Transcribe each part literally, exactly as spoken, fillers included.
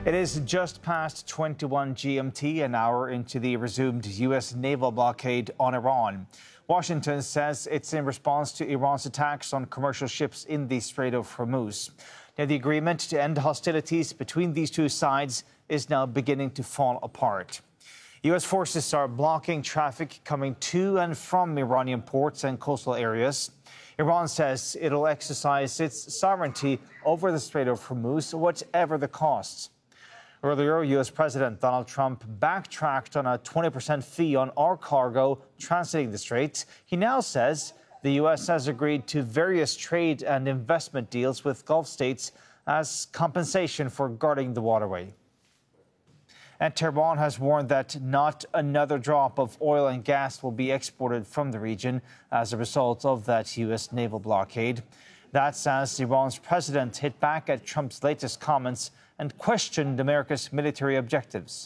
It is just past twenty-one G M T, an hour into the resumed U S naval blockade on Iran. Washington says it's in response to Iran's attacks on commercial ships in the Strait of Hormuz. Now, the agreement to end hostilities between these two sides is now beginning to fall apart. U S forces are blocking traffic coming to and from Iranian ports and coastal areas. Iran says it'll exercise its sovereignty over the Strait of Hormuz, whatever the costs. Earlier, U S President Donald Trump backtracked on a twenty percent fee on our cargo transiting the strait. He now says the U S has agreed to various trade and investment deals with Gulf states as compensation for guarding the waterway. And Tehran has warned that not another drop of oil and gas will be exported from the region as a result of that U S naval blockade. That's as Iran's president hit back at Trump's latest comments and questioned America's military objectives.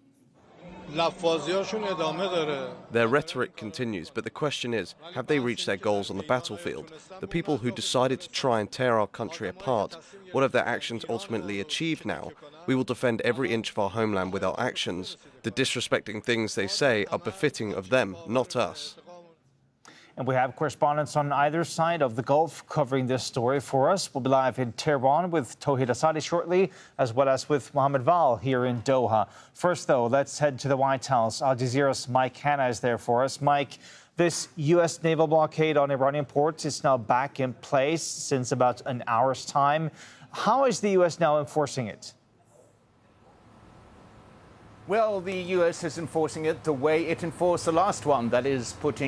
Their rhetoric continues, but the question is, have they reached their goals on the battlefield? The people who decided to try and tear our country apart, what have their actions ultimately achieved now? We will defend every inch of our homeland with our actions. The disrespecting things they say are befitting of them, not us. And we have correspondents on either side of the Gulf covering this story for us. We'll be live in Tehran with Tauhid Asadi shortly, as well as with Mohammed Val here in Doha. First, though, let's head to the White House. Al Jazeera's Mike Hanna is there for us. Mike, this U S naval blockade on Iranian ports is now back in place since about an hour's time. How is the U S now enforcing it? Well, the U S is enforcing it the way it enforced the last one, that is putting